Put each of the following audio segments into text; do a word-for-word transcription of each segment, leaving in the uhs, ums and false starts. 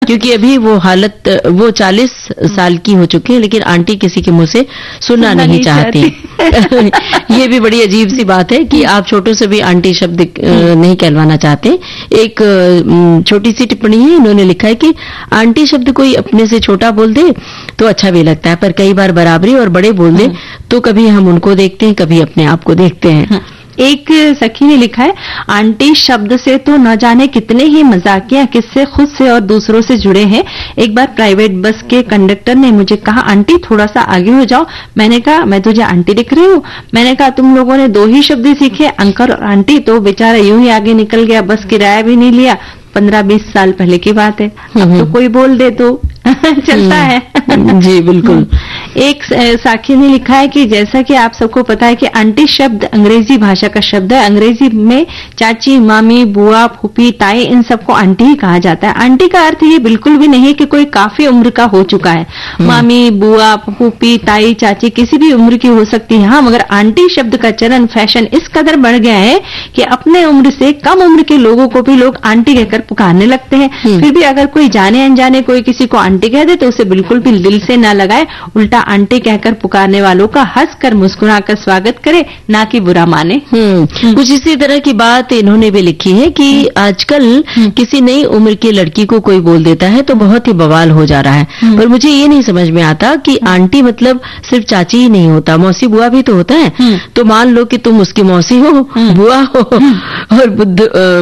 क्योंकि अभी वो हालत, वो चालीस साल की हो चुकी है लेकिन आंटी किसी के मुंह से सुनना नहीं, नहीं चाहती। ये भी बड़ी अजीब सी बात है कि आप छोटों से भी आंटी शब्द नहीं कहलवाना चाहते। एक छोटी सी टिप्पणी है, इन्होंने लिखा है कि आंटी शब्द कोई अपने से छोटा बोल दे तो अच्छा भी लगता है, पर कई बार बराबरी और बड़े बोल दे तो कभी हम उनको देखते हैं, कभी अपने आप को देखते हैं। एक सखी ने लिखा है, आंटी शब्द से तो न जाने कितने ही मजाकिया किस्से खुद से और दूसरों से जुड़े हैं। एक बार प्राइवेट बस के कंडक्टर ने मुझे कहा, आंटी थोड़ा सा आगे हो जाओ। मैंने कहा, मैं तुझे आंटी दिख रही हूँ? मैंने कहा, तुम लोगों ने दो ही शब्द सीखे, अंकल और आंटी। तो बेचारा यूं ही आगे निकल गया, बस किराया भी नहीं लिया। पंद्रह बीस साल पहले की बात है, अब तो कोई बोल दे तो चलता है। जी बिल्कुल। एक साखी ने लिखा है कि जैसा कि आप सबको पता है कि आंटी शब्द अंग्रेजी भाषा का शब्द है। अंग्रेजी में चाची, मामी, बुआ, फूफी, ताई, इन सबको आंटी ही कहा जाता है। आंटी का अर्थ ये बिल्कुल भी नहीं कि कोई काफी उम्र का हो चुका है। मामी, बुआ, फूफी, ताई, चाची किसी भी उम्र की हो सकती है। हाँ, मगर आंटी शब्द का चलन, फैशन इस कदर बढ़ गया है कि अपने उम्र से कम उम्र के लोगों को भी लोग आंटी कहकर पुकारने लगते हैं। फिर भी अगर कोई जाने अनजाने कोई किसी को आंटी कह दे तो उसे बिल्कुल भी दिल से ना लगाए, उल्टा आंटी कहकर पुकारने वालों का हंसकर मुस्कुराकर स्वागत करे, ना कि बुरा माने। हम्म कुछ इसी तरह की बात इन्होंने भी लिखी है कि आजकल किसी नई उम्र की लड़की को कोई बोल देता है तो बहुत ही बवाल हो जा रहा है। पर मुझे ये नहीं समझ में आता कि आंटी मतलब सिर्फ चाची ही नहीं होता, मौसी बुआ भी तो होता है। तो मान लो कि तुम उसकी मौसी हो, बुआ हो, और बुद्ध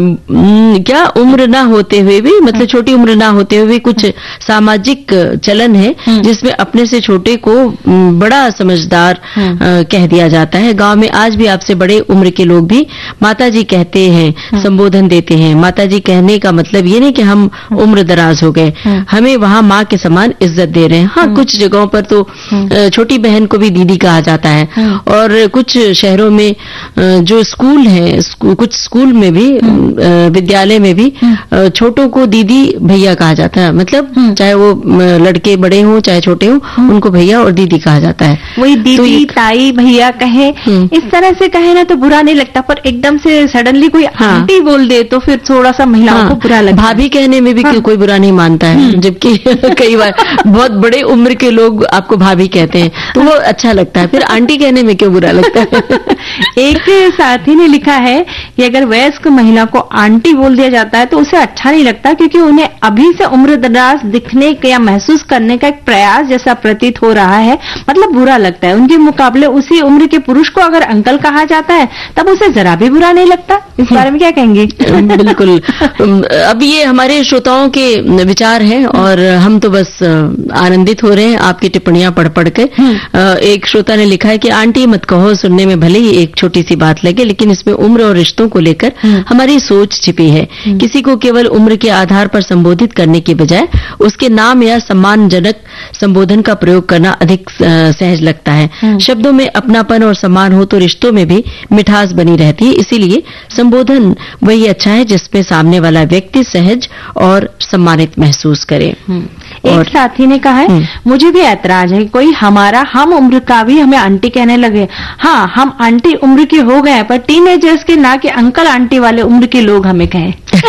आ, क्या उम्र ना होते हुए भी, मतलब छोटी उम्र ना होते हुए भी कुछ सामाजिक चलन है जिसमें अपने से छोटे को बड़ा समझदार कह दिया जाता है। गांव में आज भी आपसे बड़े उम्र के लोग भी माताजी कहते हैं, संबोधन देते हैं। माताजी कहने का मतलब ये नहीं कि हम उम्र दराज हो गए, हमें वहां माँ के समान इज्जत दे रहे हैं। हाँ, कुछ जगहों पर तो छोटी बहन को भी दीदी कहा जाता है, और कुछ शहरों में जो स्कूल है, कुछ स्कूल में भी, विद्यालय में भी छोटों को दीदी भैया कहा जाता है। मतलब चाहे वो लड़के बड़े हों चाहे छोटे हों, उनको भैया और दीदी कहा जाता है। वही दीदी, तो ताई, भैया कहे, इस तरह से कहे ना तो बुरा नहीं लगता, पर एकदम से सडनली कोई हाँ, आंटी बोल दे तो फिर थोड़ा सा महिलाओं हाँ, को बुरा लगता है। भाभी कहने में भी हाँ, कोई बुरा नहीं मानता है, जबकि कई बार बहुत बड़े उम्र के लोग आपको भाभी कहते हैं तो वो अच्छा लगता है, फिर आंटी कहने में क्यों बुरा लगता है। एक साथी ने लिखा है कि अगर वयस्क महिला को आंटी बोल दिया जाता है तो उसे अच्छा नहीं लगता, क्योंकि उन्हें अभी से उम्र दराज दिखने या महसूस करने का एक प्रयास जैसा प्रतीत हो रहा है, मतलब बुरा लगता है। उनके मुकाबले उसी उम्र के पुरुष को अगर अंकल कहा जाता है तब उसे जरा भी बुरा नहीं लगता। इस बारे में क्या कहेंगे? बिल्कुल, अब ये हमारे श्रोताओं के विचार हैं और हम तो बस आनंदित हो रहे हैं आपकी टिप्पणियां पढ़ पढ़ के। एक श्रोता ने लिखा है कि आंटी मत कहो, सुनने में भले ही एक छोटी सी बात लगे लेकिन इसमें उम्र और रिश्तों को लेकर हमारी सोच छिपी है। किसी को केवल उम्र के आधार पर संबोधित करने के बजाय उसके नाम या सम्मानजनक संबोधन का प्रयोग करना अधिक सहज लगता है। शब्दों में अपनापन और सम्मान हो तो रिश्तों में भी मिठास बनी रहती है। इसीलिए संबोधन वही अच्छा है जिसमें सामने वाला व्यक्ति सहज और सम्मानित महसूस करे। एक और साथी ने कहा है, मुझे भी ऐतराज है कोई हमारा हम उम्र का भी हमें आंटी कहने लगे। हाँ, हम आंटी उम्र के हो गए पर टीनेजर्स के ना कि अंकल आंटी वाले उम्र के लोग हमें कहें।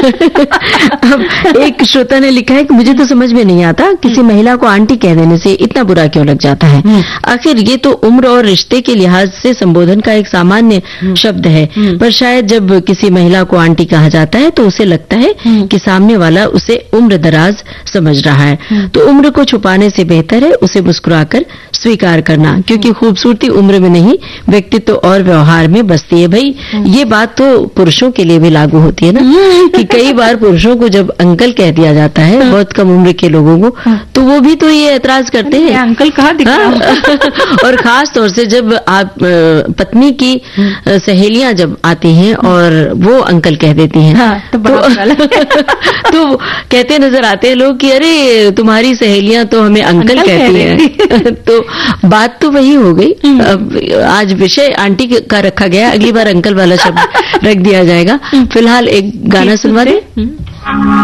एक श्रोता ने लिखा है कि मुझे तो समझ में नहीं आता किसी महिला को आंटी कह देने से इतना बुरा क्यों लग जाता है। आखिर ये तो उम्र और रिश्ते के लिहाज से संबोधन का एक सामान्य शब्द है, पर शायद जब किसी महिला को आंटी कहा जाता है तो उसे लगता है कि सामने वाला उसे उम्र दराज समझ रहा है। तो उम्र को छुपाने से बेहतर है उसे मुस्कुराकर स्वीकार करना, क्योंकि खूबसूरती उम्र में नहीं व्यक्तित्व और व्यवहार में बसती है। भाई ये बात तो पुरुषों के लिए भी लागू होती है ना, कि कई बार पुरुषों को जब अंकल कह दिया जाता है बहुत कम उम्र के लोगों को, तो वो भी तो ये ऐतराज करते हैं, अंकल कहाँ दिख रहा है। और खास तौर से जब आप पत्नी की सहेलियां जब आती हैं और वो अंकल कह देती हैं, हाँ, तो, तो, तो कहते नजर आते हैं लोग कि अरे तुम्हारी सहेलियां तो हमें अंकल, अंकल कहती हैं। तो बात तो वही हो गई। अब आज विषय आंटी का रखा गया, अगली बार अंकल वाला शब्द रख दिया जाएगा। फिलहाल एक गाना सुनवा दे।